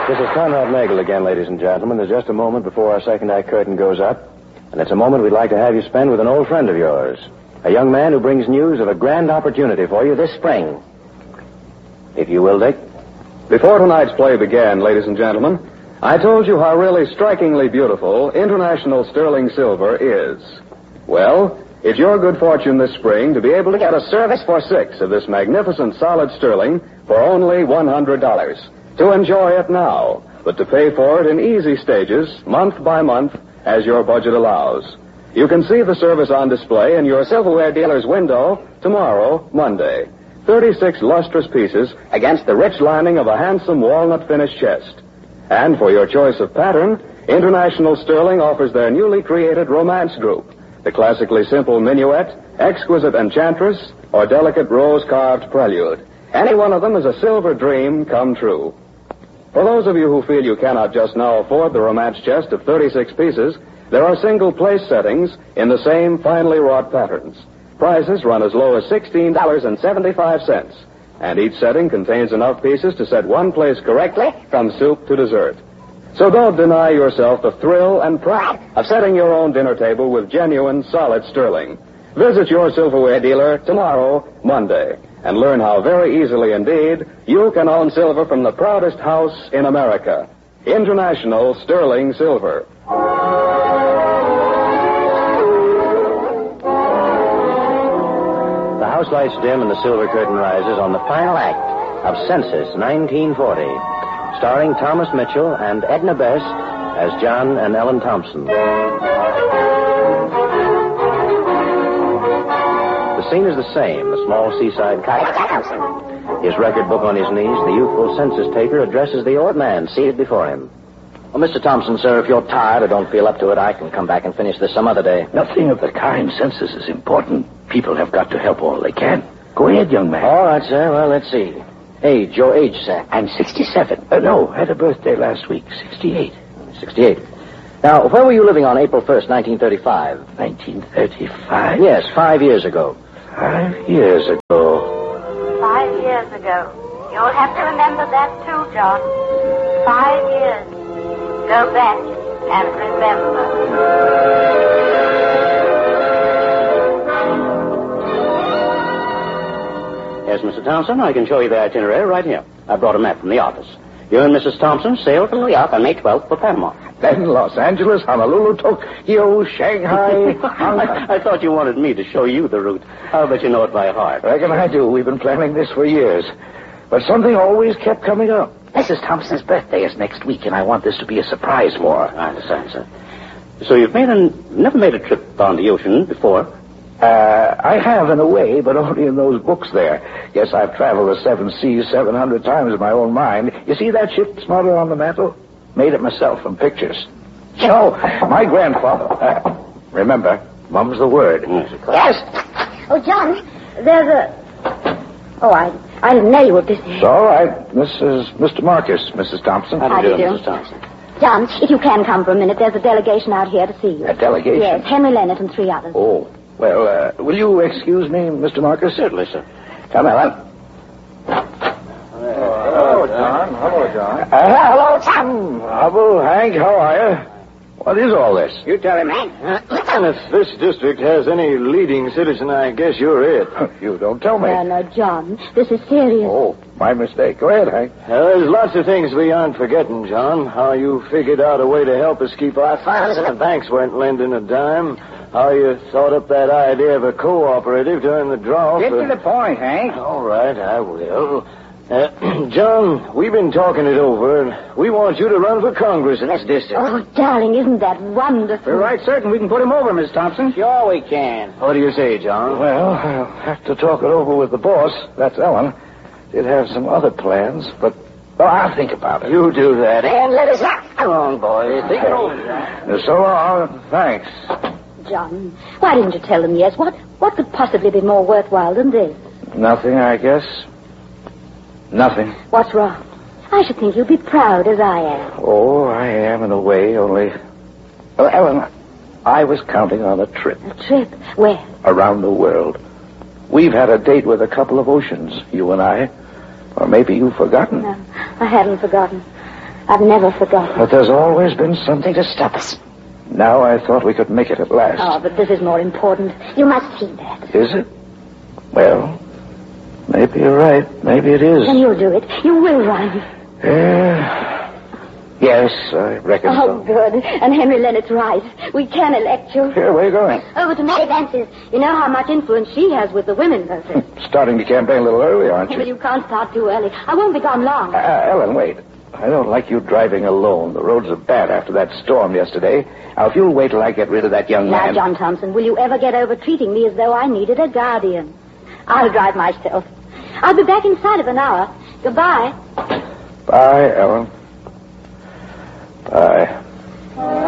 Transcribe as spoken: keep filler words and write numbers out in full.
This is Conrad Nagel again, ladies and gentlemen. There's just a moment before our second act curtain goes up, and it's a moment we'd like to have you spend with an old friend of yours, a young man who brings news of a grand opportunity for you this spring. If you will, Dick. Before tonight's play began, ladies and gentlemen, I told you how really strikingly beautiful International Sterling Silver is. Well, it's your good fortune this spring to be able to get a service for six of this magnificent solid sterling for only one hundred dollars. To enjoy it now, but to pay for it in easy stages, month by month, as your budget allows. You can see the service on display in your silverware dealer's window tomorrow, Monday. thirty-six lustrous pieces against the rich lining of a handsome walnut-finished chest. And for your choice of pattern, International Sterling offers their newly created romance group, the classically simple minuet, exquisite enchantress, or delicate rose-carved prelude. Any one of them is a silver dream come true. For those of you who feel you cannot just now afford the romance chest of thirty-six pieces, there are single place settings in the same finely wrought patterns. Prices run as low as sixteen dollars and seventy-five cents, and each setting contains enough pieces to set one place correctly from soup to dessert. So don't deny yourself the thrill and pride of setting your own dinner table with genuine solid sterling. Visit your silverware dealer tomorrow, Monday, and learn how very easily indeed you can own silver from the proudest house in America, International Sterling Silver. The house lights dim and the silver curtain rises on the final act of Census nineteen forty, starring Thomas Mitchell and Edna Best as John and Ellen Thompson. The scene is the same, the small seaside cottage. His record book on his knees, the youthful census taker addresses the old man seated before him. Well, Mister Thompson, sir, if you're tired or don't feel up to it, I can come back and finish this some other day. Nothing of the kind. Census is important. People have got to help all they can. Go ahead, young man. All right, sir. Well, let's see. Age, your age, sir. I'm sixty-seven. Uh, no, had a birthday last week. sixty-eight. sixty-eight. Now, where were you living on April first, nineteen thirty-five? nineteen thirty-five? Yes, five years ago. Five years ago. Five years ago. You'll have to remember that, too, John. Five years. Go back and remember. Yes, Mister Thompson, I can show you the itinerary right here. I brought a map from the office. You and Missus Thompson sailed from New York on May twelfth for Panama. Then Los Angeles, Honolulu, Tokyo, Shanghai. I, I thought you wanted me to show you the route. I'll bet you know it by heart. Reckon I do. We've been planning this for years. But something always kept coming up. Missus Thompson's birthday is next week, and I want this to be a surprise for her. I understand, sir. So you've made a, never made a trip on the ocean before? Uh, I have in a way, but only in those books there. Yes, I've traveled the seven seas seven hundred times in my own mind. You see that ship's motto on the mantel? Made it myself from pictures. You know, my grandfather... Uh, remember, mum's the word. Yes. Oh, John, there's a... Oh, I I didn't know you were busy. It's all right. This is Mister Marcus, Missus Thompson. How do you do, do? Missus Thompson? John, if you can come for a minute, there's a delegation out here to see you. A delegation? Yes, Henry Leonard and three others. Oh, well, uh, will you excuse me, Mister Marcus? Certainly, sir. Come, Ellen. Hello, John. Hello, John. Uh, hello, Tom. Hubble, Hank, how are you? What is all this? You tell him, Hank. And if this district has any leading citizen, I guess you're it. You don't tell me. No, no, John. This is serious. Oh, my mistake. Go ahead, Hank. Uh, there's lots of things we aren't forgetting, John. How you figured out a way to help us keep our funds and the banks weren't lending a dime. How you thought up that idea of a cooperative during the drought. Get to the point, Hank. All right, I will. Uh, John, we've been talking it over, and we want you to run for Congress in this district. Oh, darling, isn't that wonderful? We're right certain we can put him over, Miss Thompson. Sure we can. What do you say, John? Well, I'll have to talk it over with the boss. That's Ellen. Did have some other plans, but well, I'll think about it. You do that, and let us out. Come on, boys. Think it over. So long. Thanks. John, why didn't you tell them yes? What, what could possibly be more worthwhile than this? Nothing, I guess. Nothing. What's wrong? I should think you'd be proud, as I am. Oh, I am in a way, only... Well, Ellen, I was counting on a trip. A trip? Where? Around the world. We've had a date with a couple of oceans, you and I. Or maybe you've forgotten. No, I haven't forgotten. I've never forgotten. But there's always been something to stop us. Now I thought we could make it at last. Oh, but this is more important. You must see that. Is it? Well, maybe you're right. Maybe it is. Then you'll do it. You will run. Uh, yes, I reckon Oh, so. good. And Henry Lennox's right. We can elect you. Here, where are you going? Over to Mary Vance's. You know how much influence she has with the women, don't you? Starting the campaign a little early, aren't you? But you can't start too early. I won't be gone long. Uh, Ellen, wait. I don't like you driving alone. The roads are bad after that storm yesterday. Now, if you'll wait till I get rid of that young Now, man... John Thompson, will you ever get over treating me as though I needed a guardian? I'll drive myself. I'll be back inside of an hour. Goodbye. Bye, Ellen. Bye.